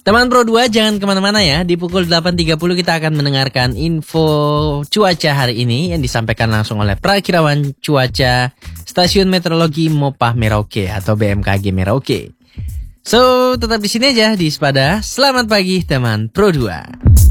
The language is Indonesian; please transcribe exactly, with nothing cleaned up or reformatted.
Teman Pro dua jangan kemana-mana ya. Di pukul delapan tiga puluh kita akan mendengarkan info cuaca hari ini yang disampaikan langsung oleh Prakirawan Cuaca Stasiun Meteorologi Mopah Merauke atau B M K G Merauke. So, tetap di sini aja di Sepada. Selamat pagi teman Pro dua.